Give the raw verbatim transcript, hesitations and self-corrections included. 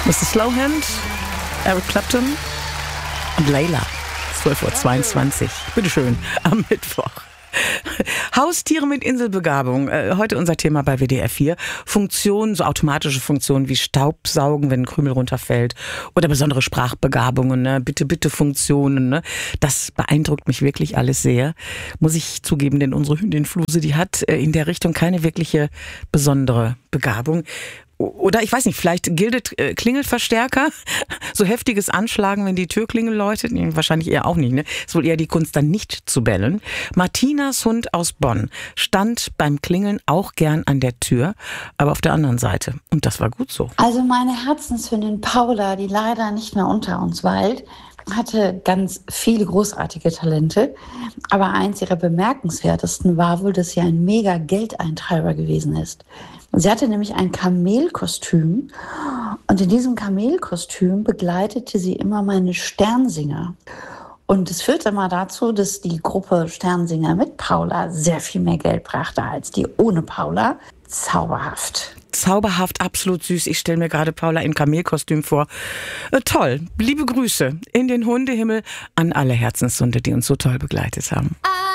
Mister Slowhand, Eric Clapton und Layla. zwölf Uhr zweiundzwanzig. Bitteschön, am Mittwoch. Haustiere mit Inselbegabung. Heute unser Thema bei W D R vier. Funktionen, so automatische Funktionen wie Staubsaugen, wenn ein Krümel runterfällt. Oder besondere Sprachbegabungen, ne? Bitte, bitte Funktionen. Ne? Das beeindruckt mich wirklich alles sehr. Muss ich zugeben, denn unsere Hündin Fluse, die hat in der Richtung keine wirkliche besondere Begabung. Oder ich weiß nicht, vielleicht gilt äh, Klingelverstärker, so heftiges Anschlagen, wenn die Türklingel läutet, nee, wahrscheinlich eher auch nicht, ne? Ist wohl eher die Kunst, dann nicht zu bellen. Martinas Hund aus Bonn stand beim Klingeln auch gern an der Tür, aber auf der anderen Seite. Und das war gut so. Also meine Herzenshündin Paula, die leider nicht mehr unter uns weilt, hatte ganz viele großartige Talente, aber eins ihrer bemerkenswertesten war wohl, dass sie ein mega Geldeintreiber gewesen ist. Sie hatte nämlich ein Kamelkostüm und in diesem Kamelkostüm begleitete sie immer meine Sternsinger. Und es führte mal dazu, dass die Gruppe Sternsinger mit Paula sehr viel mehr Geld brachte als die ohne Paula. Zauberhaft. Zauberhaft, absolut süß. Ich stelle mir gerade Paula im Kamelkostüm vor. Äh, toll. Liebe Grüße in den Hundehimmel an alle Herzenshunde, die uns so toll begleitet haben.